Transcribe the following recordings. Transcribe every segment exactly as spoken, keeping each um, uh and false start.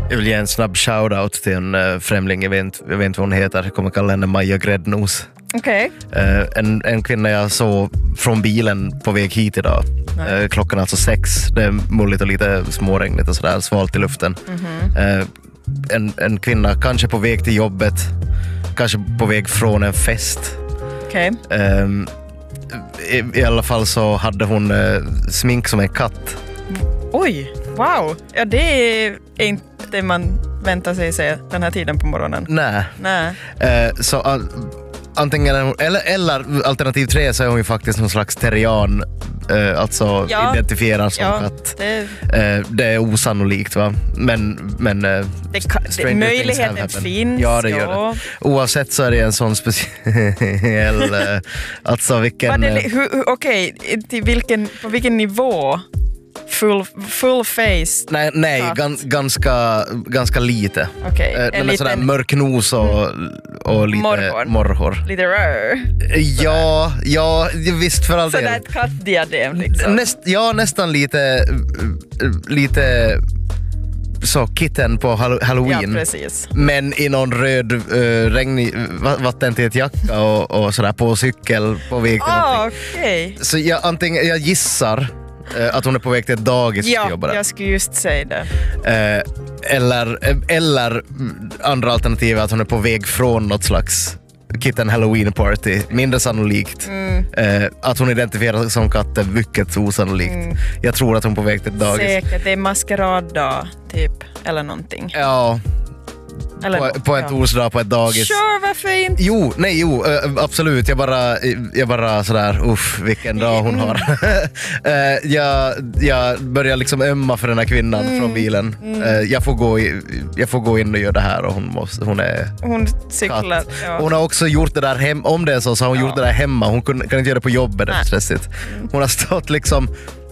Jag vill ge en snabb shoutout till en uh, främling, jag vet, inte, jag vet inte vad hon heter, jag kommer kalla henne Maja Gräddnos. Okej. Okay. Uh, en, en kvinna jag såg från bilen på väg hit idag. Uh, klockan är alltså sex, det är mulligt och lite småregnigt och sådär, svalt i luften. Mm-hmm. Uh, en, en kvinna, kanske på väg till jobbet, kanske på väg från en fest. Okej. Okay. Um, i, I alla fall så hade hon uh, smink som en katt. Oj, wow. Ja, det är inte det man väntar sig se den här tiden på morgonen. Nej. Nej. Uh, så uh, antingen är hon, eller, eller alternativ tre så är hon ju faktiskt någon slags terrian, uh, alltså ja. identifierar som ja, katt. Det... Uh, det är osannolikt, va? Men, men uh, det kan, det, möjligheten finns. Ja, det gör ja. det. Oavsett så är det en sån speciell uh, alltså vilken... Uh, Okej, okay, till vilken, på vilken nivå? Full, full face? Nej, nej gan, ganska, ganska lite. Okay. Eh, den är sådär mörk nos och, och lite morrhår. morrhår. Lite rör. Ja, ja, visst för all del. Sådär ett kattdiadem liksom. Näst, ja, nästan lite lite så kitten på Halloween. Ja, precis. Men i någon röd uh, regnig vattentät jacka och, och sådär på cykel på väg till oh, någonting. Okay. Så jag, antingen, jag gissar att hon är på väg till ett dagis. Ja, jag skulle just säga det. Eh, eller, eller andra alternativ är att hon är på väg från något slags kitten Halloween party. Mindre sannolikt. Mm. Eh, att hon identifierar som katt är mycket osannolikt. Mm. Jag tror att hon är på väg till ett dagis. Säkert, det är maskeraddag typ. Eller någonting. Ja. Eller på, på en ja. torsdag på ett dagis. Sure, varför inte? Jo, nej, jo, äh, absolut. Jag bara, jag bara sådär, uff, vilken dag hon har. äh, jag, jag börjar liksom ömma för den här kvinnan mm. från bilen. Mm. Äh, jag, får gå i, jag får gå in och göra det här och hon, måste, hon är Hon cyklar, ja. Hon har också gjort det där hemma, om det är så, så har hon ja. gjort det där hemma. Hon kan, kan inte göra det på jobbet, det är stressigt. Hon har stått liksom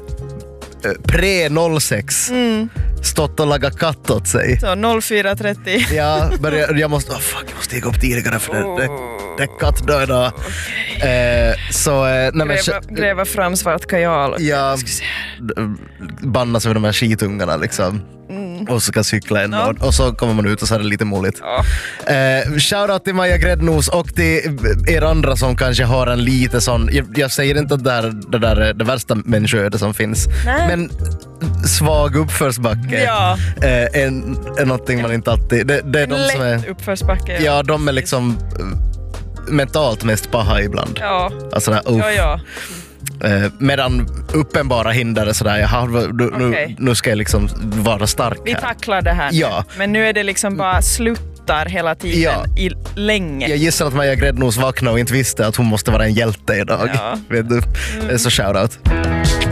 pre noll sex mm. stått och lagat katt åt sig. Så noll fyra trettio. Ja, börjar, jag måste, oh fuck, jag måste stiga upp tidigare för oh. det, det, det är kattdag idag. Okay. Eh, så, eh, nej, gräva, men, gräva fram svart kajal. Ja, banna sig med de här skitungarna liksom. Mm. Och så kan cykla en no. och så kommer man ut och så är det lite måligt. Oh. Eh, shoutout till Maja Gräddnos och till er andra som kanske har en lite sån, jag, jag säger inte att det, där, det där är det värsta människoöde som finns. Nej. Men svag uppförsbacke ja. eh, är, är någonting man inte alltid, det, det är en de som är uppförsbacke. Ja. ja, de är liksom mentalt mest paha ibland. Ja. Alltså där, ja, ja. Eh, medan uppenbara hinder är sådär, jaha, nu, okay. nu, nu ska jag liksom vara stark Vi här. tacklar det här. Ja. Men nu är det liksom bara sluttar hela tiden ja. i länge. Jag gissar att Maja Gräddnos vaknade och inte visste att hon måste vara en hjälte idag. Ja. Vet du? Mm. Så shoutout.